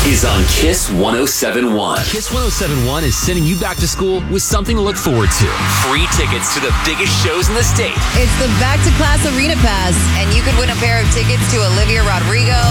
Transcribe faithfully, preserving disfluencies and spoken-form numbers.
is on Kiss one oh seven point one. Kiss one oh seven point one is sending you back to school with something to look forward to. Free tickets to the biggest shows in the state. It's the Back to Class Arena Pass, and you could win a pair of tickets to Olivia Rodrigo,